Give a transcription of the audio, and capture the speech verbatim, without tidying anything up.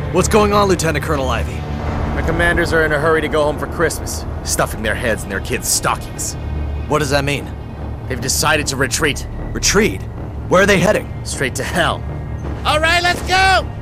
What's going on, Lieutenant Colonel Ivy? My commanders are in a hurry to go home for Christmas, stuffing their heads in their kids' stockings. What does that mean? They've decided to retreat. Retreat? Where are they heading? Straight to hell. All right, let's go!